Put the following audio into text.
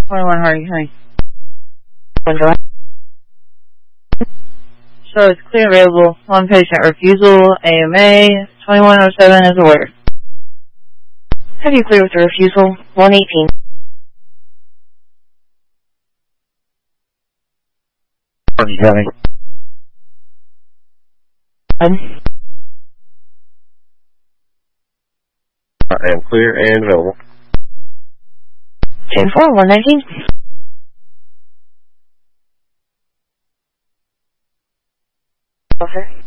21 Hardy. Window. So it's clear available. One patient refusal, AMA, 2107 is ordered. Have you cleared with the refusal? 118. Hardy County. I am clear and available. 10-4, 119. Okay.